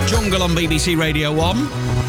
Jungle on BBC Radio 1.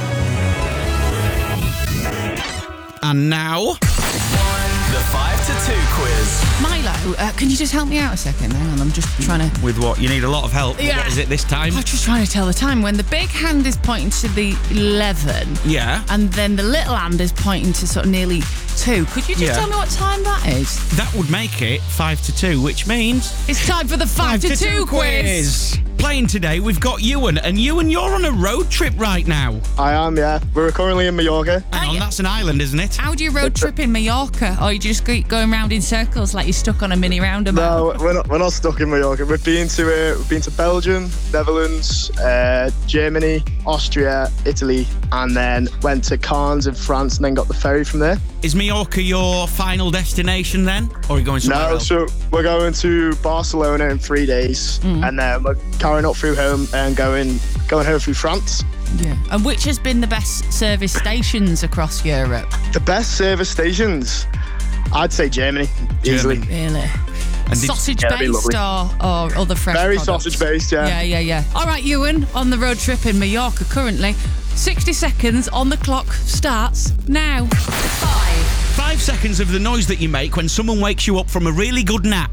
And now... The 5 to 2 quiz. Milo, can you just help me out a second? Hang on, I'm just trying to... With what? You need a lot of help. Yeah. What is it this time? I'm just trying to tell the time. When the big hand is pointing to the 11... Yeah. And then the little hand is pointing to sort of nearly 2. Could you just tell me what time that is? That would make it 5 to 2, which means... It's time for the 5 to 2 quiz. Playing today, we've got Ewan. And Ewan, you're on a road trip right now. I am, yeah. We're currently in Mallorca. Hang on, that's an island, isn't it? How do you road trip in Mallorca? Or you just going round in circles like you're stuck on a mini roundabout? No, we're not stuck in Mallorca. We've been to Belgium, Netherlands, Germany, Austria, Italy, and then went to Cannes in France and then got the ferry from there. Is Mallorca your final destination then? Or are you going somewhere else? So we're going to Barcelona in 3 days, and then we're carrying up through home and going home through France. Yeah. And which has been the best service stations across Europe? The best service stations, I'd say Germany, easily. Really? And Sausage-based or other fresh Very products? sausage-based, yeah. Yeah. All right, Ewan, on the road trip in Mallorca currently. 60 seconds on the clock starts now. 5 seconds of the noise that you make when someone wakes you up from a really good nap.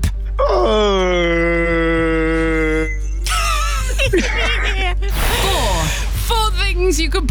Four things you can